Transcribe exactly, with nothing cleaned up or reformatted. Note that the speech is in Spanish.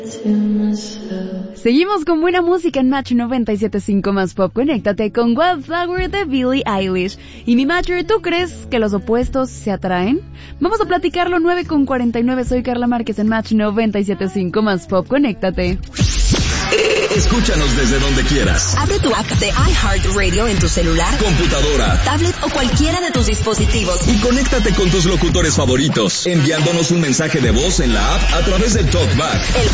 Seguimos con buena música en Match noventa y siete punto cinco más Pop. Conéctate con Wildflower de Billie Eilish. Y mi Matcher, ¿tú crees que los opuestos se atraen? Vamos a platicarlo. Nueve con cuarenta y nueve. Soy Carla Márquez en Match noventa y siete punto cinco más Pop. Conéctate. Escúchanos desde donde quieras. Abre tu app de iHeartRadio en tu celular, computadora, tablet o cualquiera de tus dispositivos. Y conéctate con tus locutores favoritos, enviándonos un mensaje de voz en la app a través del TalkBack. El